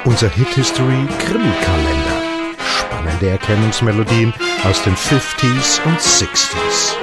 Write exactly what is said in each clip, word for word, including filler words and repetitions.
Unser Hit History Krimi-Kalender. Spannende Erkennungsmelodien aus den fünfziger und sechziger.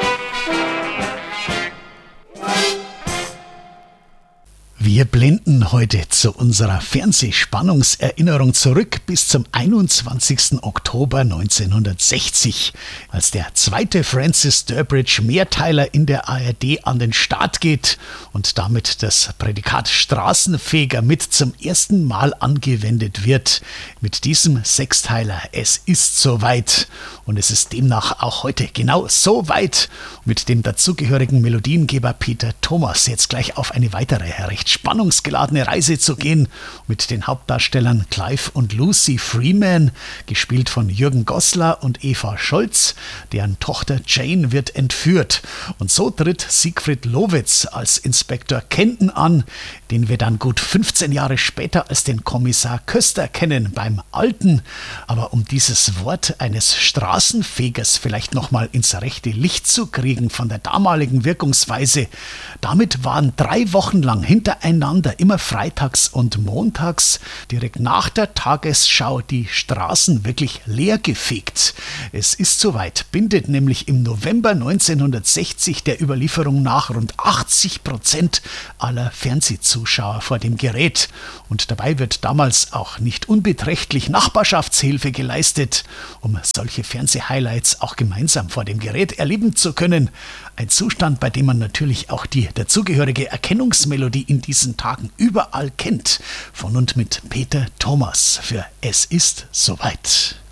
Wir blenden heute zu unserer Fernsehspannungserinnerung zurück bis zum einundzwanzigsten Oktober neunzehnhundertsechzig, als der zweite Francis Durbridge Mehrteiler in der A R D an den Start geht und damit das Prädikat Straßenfeger mit zum ersten Mal angewendet wird. Mit diesem Sechsteiler Es ist soweit, und es ist demnach auch heute genau so weit, mit dem dazugehörigen Melodiengeber Peter Thomas jetzt gleich auf eine weitere recht spannungsgeladene Reise zu gehen, mit den Hauptdarstellern Clive und Lucy Freeman, gespielt von Jürgen Goslar und Eva Scholz. Deren Tochter Jane wird entführt, und so tritt Siegfried Lowitz als Inspektor Kenton an, den wir dann gut fünfzehn Jahre später als den Kommissar Köster kennen beim Alten. Aber um dieses Wort eines Straßenfegers vielleicht nochmal ins rechte Licht zu kriegen von der damaligen Wirkungsweise, damit waren drei Wochen lang hintereinander, immer freitags und montags, direkt nach der Tagesschau, die Straßen wirklich leergefegt. Es ist soweit, bindet nämlich im November neunzehnhundertsechzig der Überlieferung nach rund achtzig Prozent aller Fernsehzuschauer vor dem Gerät. Und dabei wird damals auch nicht unbeträchtlich Nachbarschaftshilfe geleistet, um solche Fernsehhighlights auch gemeinsam vor dem Gerät erleben zu können. Ein Zustand, bei dem man natürlich auch die dazugehörige Erkennungsmelodie in diesen Tagen überall kennt. Von und mit Peter Thomas für Es ist soweit.